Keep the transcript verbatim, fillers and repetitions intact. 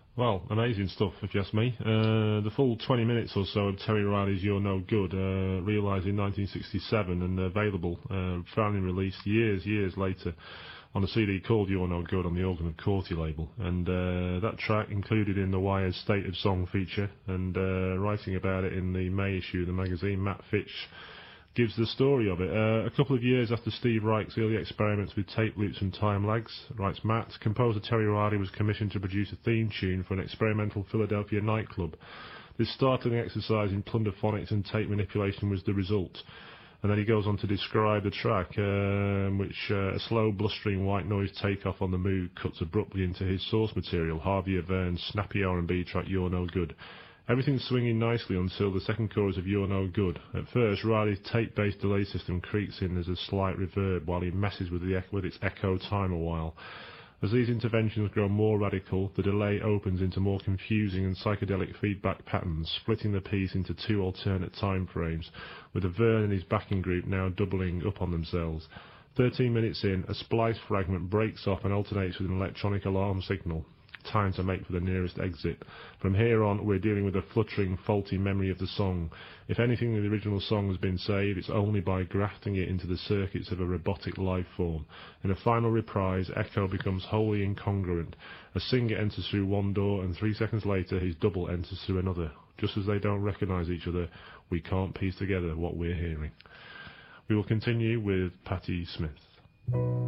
Well, amazing stuff, if you ask me. Uh, the full twenty minutes or so of Terry Riley's You're No Good, uh, realised in nineteen sixty-seven and available, uh, finally released years, years later on a C D called You're No Good on the Organ of Corty label. And uh, that track included in the Wire's State of Song feature, and uh, writing about it in the May issue of the magazine, Matt Fitch gives the story of it. Uh, a couple of years after Steve Reich's early experiments with tape loops and time lags, writes Matt, composer Terry Riley was commissioned to produce a theme tune for an experimental Philadelphia nightclub. This startling exercise in plunderphonics and tape manipulation was the result. And then he goes on to describe the track, um, which uh, a slow, blustering white noise takeoff on the Moog cuts abruptly into his source material, Harvey Avern's snappy R and B track You're No Good. Everything's swinging nicely until the second chorus of You're No Good. At first, Riley's tape-based delay system creaks in as a slight reverb while he messes with, the, with its echo time a while. As these interventions grow more radical, the delay opens into more confusing and psychedelic feedback patterns, splitting the piece into two alternate time frames, with Avern and his backing group now doubling up on themselves. Thirteen minutes in, a splice fragment breaks off and alternates with an electronic alarm signal. Time to make for the nearest exit. From here on, we're dealing with a fluttering, faulty memory of the song. If anything in the original song has been saved, it's only by grafting it into the circuits of a robotic life form. In a final reprise, echo becomes wholly incongruent. A singer enters through one door, and three seconds later, his double enters through another. Just as they don't recognise each other, we can't piece together what we're hearing. We will continue with Patti Smith.